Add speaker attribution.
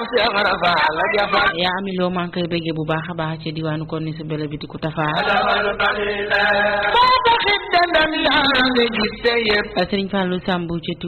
Speaker 1: yaa ami loo maa ngi koy bëggee bu baax a baax ci diwaanu kon ni si bele bi di ko tafa Serigne Fallou Samb ci